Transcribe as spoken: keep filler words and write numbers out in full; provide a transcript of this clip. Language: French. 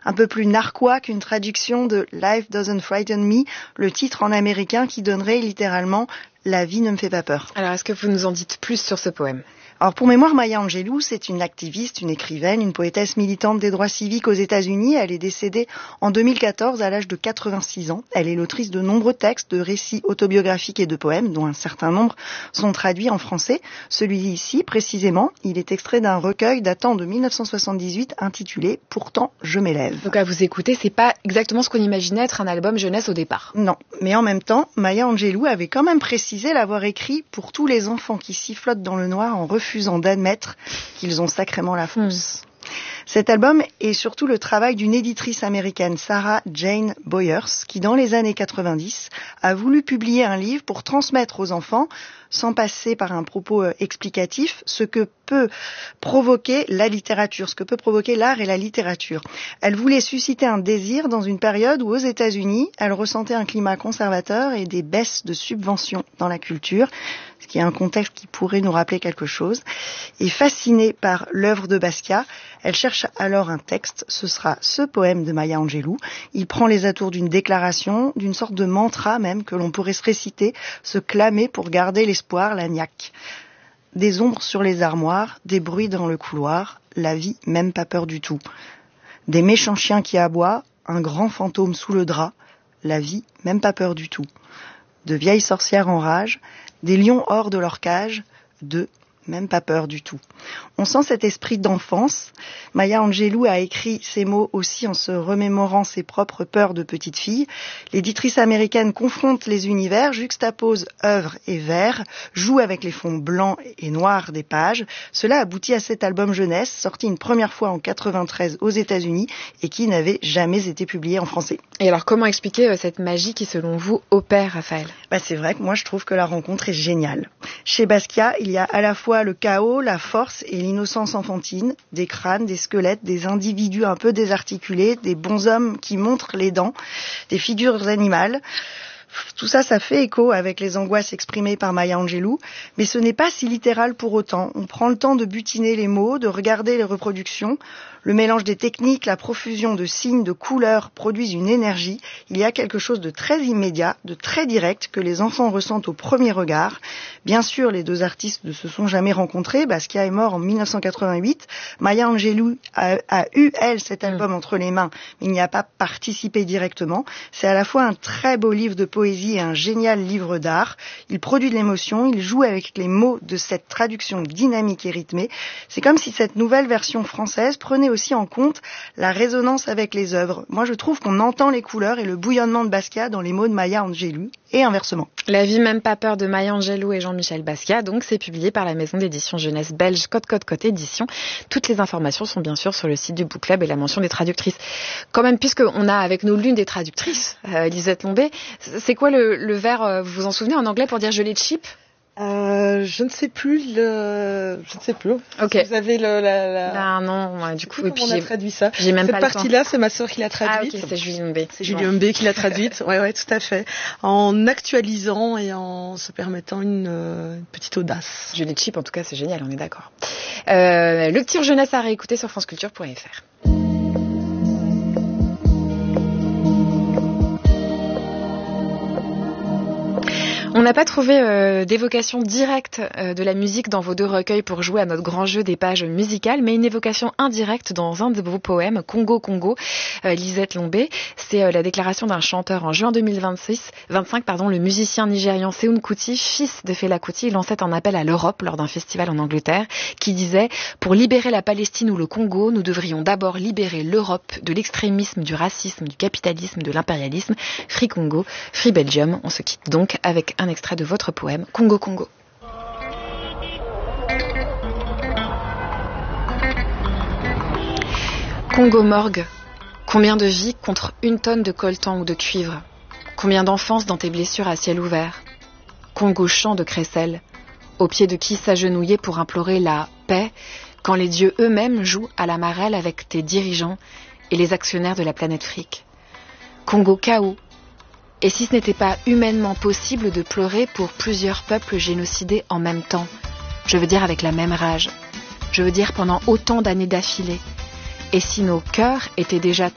un peu plus narquois qu'une traduction de Life Doesn't Frighten Me, le titre en américain qui donnerait littéralement La vie ne me fait pas peur. Alors, est-ce que vous nous en dites plus sur ce poème ? Alors pour mémoire, Maya Angelou, c'est une activiste, une écrivaine, une poétesse militante des droits civiques aux États-Unis. Elle est décédée en deux mille quatorze à l'âge de quatre-vingt-six ans. Elle est l'autrice de nombreux textes, de récits autobiographiques et de poèmes, dont un certain nombre sont traduits en français. Celui-ci, précisément, il est extrait d'un recueil datant de mille neuf cent soixante-dix-huit intitulé « Pourtant, je m'élève ». Donc à vous écouter, c'est pas exactement ce qu'on imaginait être un album jeunesse au départ. Non, mais en même temps, Maya Angelou avait quand même précisé l'avoir écrit pour tous les enfants qui sifflotent dans le noir en refusant refusant d'admettre qu'ils ont sacrément la fausse. Mmh. Cet album est surtout le travail d'une éditrice américaine, Sarah Jane Boyers, qui dans les années quatre-vingt-dix a voulu publier un livre pour transmettre aux enfants, sans passer par un propos explicatif, ce que peut provoquer la littérature, ce que peut provoquer l'art et la littérature. Elle voulait susciter un désir dans une période où aux États-Unis, elle ressentait un climat conservateur et des baisses de subventions dans la culture, ce qui est un contexte qui pourrait nous rappeler quelque chose. Et fascinée par l'œuvre de Basquiat, elle cherche alors un texte, ce sera ce poème de Maya Angelou. Il prend les atours d'une déclaration, d'une sorte de mantra même que l'on pourrait se réciter, se clamer pour garder l'espoir, la niaque. Des ombres sur les armoires, des bruits dans le couloir, la vie même pas peur du tout. Des méchants chiens qui aboient, un grand fantôme sous le drap, la vie même pas peur du tout. De vieilles sorcières en rage, des lions hors de leur cage, de même pas peur du tout. On sent cet esprit d'enfance. Maya Angelou a écrit ces mots aussi en se remémorant ses propres peurs de petite fille. L'éditrice américaine confronte les univers, juxtapose œuvre et vers, joue avec les fonds blancs et noirs des pages. Cela aboutit à cet album jeunesse, sorti une première fois en quatre-vingt-treize aux États-Unis et qui n'avait jamais été publié en français. Et alors, comment expliquer cette magie qui, selon vous, opère, Raphaël ? Bah, c'est vrai que moi, je trouve que la rencontre est géniale. Chez Basquiat, il y a à la fois le chaos, la force et l'innocence enfantine, des crânes, des squelettes, des individus un peu désarticulés, des bonshommes qui montrent les dents, des figures animales. Tout ça, ça fait écho avec les angoisses exprimées par Maya Angelou, mais ce n'est pas si littéral pour autant. On prend le temps de butiner les mots, de regarder les reproductions. Le mélange des techniques, la profusion de signes, de couleurs produisent une énergie. Il y a quelque chose de très immédiat, de très direct que les enfants ressentent au premier regard. Bien sûr, les deux artistes ne se sont jamais rencontrés. Basquiat est mort en mille neuf cent quatre-vingt-huit. Maya Angelou a, a eu, elle, cet album entre les mains, mais il n'y a pas participé directement. C'est à la fois un très beau livre de poésie et un génial livre d'art. Il produit de l'émotion, il joue avec les mots de cette traduction dynamique et rythmée. C'est comme si cette nouvelle version française prenait aussi en compte la résonance avec les œuvres. Moi, je trouve qu'on entend les couleurs et le bouillonnement de Basquiat dans les mots de Maya Angelou, et inversement. La vie même pas peur de Maya Angelou et Jean-Michel Basquiat, donc c'est publié par la maison d'édition jeunesse belge Côte Côte Côte Édition. Toutes les informations sont bien sûr sur le site du Book Club et la mention des traductrices. Quand même, puisqu'on a avec nous l'une des traductrices, euh, Lisette Lombé, c'est quoi le, le verbe, vous vous en souvenez en anglais pour dire je l'ai cheap? Euh, je ne sais plus le, je ne sais plus. Ok. Vous avez le, la, la... Ah non, ouais, du coup, et puis on a traduit ça. J'ai même Cette pas partie-là, c'est ma sœur qui l'a traduite. Ah ok, c'est Julie Lombé. C'est Julie Lombé qui l'a traduite. Ouais, ouais, tout à fait. En actualisant et en se permettant une, une petite audace. Je l'ai cheap, en tout cas, c'est génial, on est d'accord. Euh, le tir jeunesse à réécouter sur franceculture point f r. On n'a pas trouvé euh, d'évocation directe euh, de la musique dans vos deux recueils pour jouer à notre grand jeu des pages musicales, mais une évocation indirecte dans un de vos poèmes, Congo Congo, euh, Lisette Lombé. C'est euh, la déclaration d'un chanteur en juin deux mille vingt-six, vingt-cinq. Pardon, le musicien nigérian Seun Kuti, fils de Fela Kuti, lançait un appel à l'Europe lors d'un festival en Angleterre qui disait « Pour libérer la Palestine ou le Congo, nous devrions d'abord libérer l'Europe de l'extrémisme, du racisme, du capitalisme, de l'impérialisme. Free Congo, Free Belgium ». On se quitte donc avec un extrait de votre poème Congo Congo. Congo morgue, combien de vies contre une tonne de coltan ou de cuivre? Combien d'enfances dans tes blessures à ciel ouvert? Congo champ de crécelle, au pied de qui s'agenouiller pour implorer la paix quand les dieux eux-mêmes jouent à la marelle avec tes dirigeants et les actionnaires de la planète fric. Congo chaos. Et si ce n'était pas humainement possible de pleurer pour plusieurs peuples génocidés en même temps, je veux dire avec la même rage, je veux dire pendant autant d'années d'affilée, et si nos cœurs étaient déjà